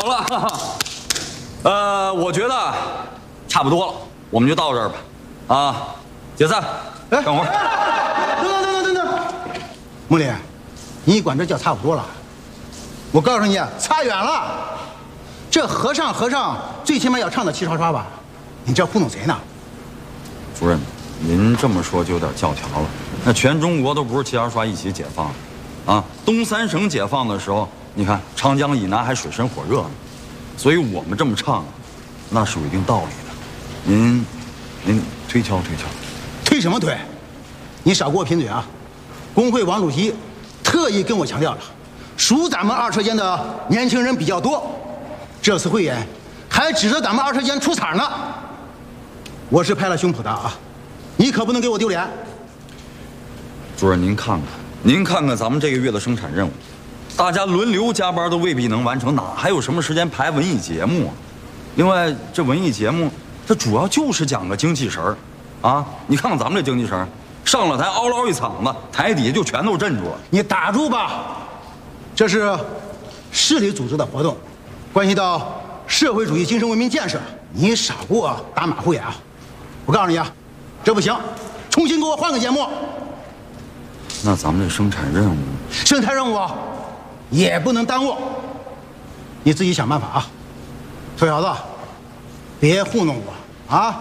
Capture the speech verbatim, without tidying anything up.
好了，哈哈。呃，我觉得差不多了，我们就到这儿吧。啊，解散。 哎， 等会儿。 等等等等等等，孟林，你管这叫差不多了？我告诉你，差远了。这和尚和尚最起码要唱到齐刷刷吧？你这糊弄谁呢？ 主任，您这么说就有点教条了。那全中国都不是齐刷刷一起解放，啊，东三省解放的时候，你看长江以南还水深火热呢，所以我们这么唱，那是有一定道理的。您，您推敲推敲。 推什么推？你少给我贫嘴啊！工会王主席特意跟我强调了，属咱们二车间的年轻人比较多，这次汇演还指着咱们二车间出彩呢。我是拍了胸脯的啊，你可不能给我丢脸。 主任，您看看，您看看咱们这个月的生产任务，大家轮流加班都未必能完成，哪还有什么时间排文艺节目啊？另外，这文艺节目它主要就是讲个精气神儿，啊，你看看咱们这精气神儿，上了台嗷嗷一嗓子，台底下就全都镇住了。 你打住吧，这是市里组织的活动，关系到社会主义精神文明建设，你少给我打马虎眼啊！我告诉你啊，这不行，重新给我换个节目。 那咱们这生产任务， 生产任务也不能耽误，你自己想办法啊！臭小子，别糊弄我啊！